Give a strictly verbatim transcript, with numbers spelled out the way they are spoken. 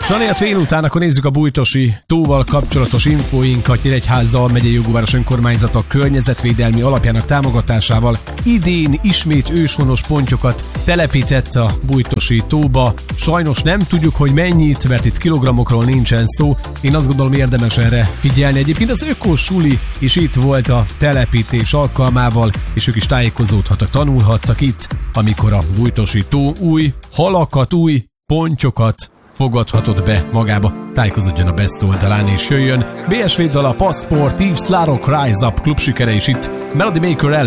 Sani, a fél után akkor nézzük a Bújtosi tóval kapcsolatos infóinkat. Nyíregyháza megyei jogúváros önkormányzata környezetvédelmi alapjának támogatásával idén ismét őshonos pontyokat telepített a Bújtosi tóba. Sajnos nem tudjuk, hogy mennyit, mert itt kilogramokról nincsen szó. Én azt gondolom, érdemes erre figyelni. Egyébként az ökosuli is itt volt a telepítés alkalmával, és ők is tájékozódhattak, tanulhattak itt, amikor a Bújtosi tó új halakat, új pontyokat fogadhatott be magába. Tájékozódjon a Best oldalán és jöjjön bé es vé dal, a Passport, Yves Larocque, Rise Up klub sikere is itt Melody Maker el